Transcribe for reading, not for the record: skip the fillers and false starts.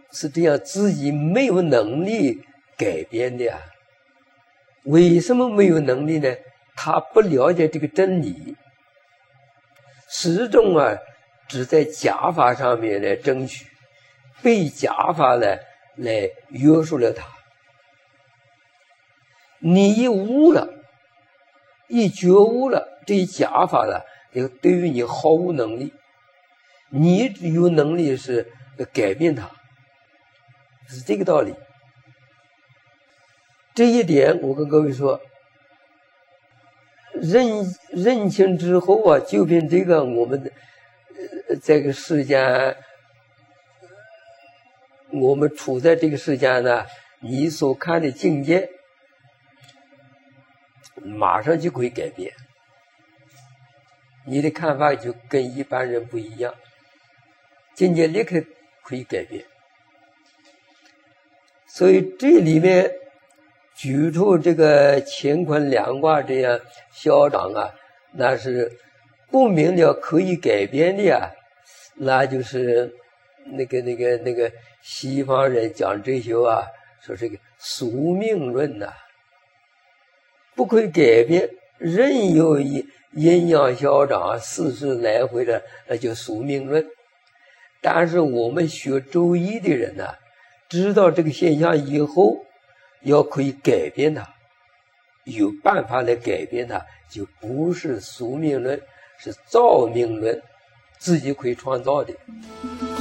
是这样，自己没有能力改变的啊。为什么没有能力呢？他不了解这个真理，始终啊只在假法上面来争取，被假法来约束了他。你一悟了，一觉悟了，这假法了，对于你毫无能力。你有能力是改变它，是这个道理。这一点我跟各位说，认清之后啊，就凭这个我们这个世间，我们处在这个世间呢，你所看的境界马上就可以改变，你的看法就跟一般人不一样，境界立刻可以改变。所以这里面举出这个乾坤两卦这样消长啊，那是不明了可以改变的啊，那就是那个西方人讲哲学啊，说这个宿命论呐，不可以改变，任由阴阳消长，世事来回的，那就宿命论。但是我们学周易的人呢，知道这个现象以后，要可以改变它，有办法来改变它，就不是宿命论，是造命论，自己可以创造的。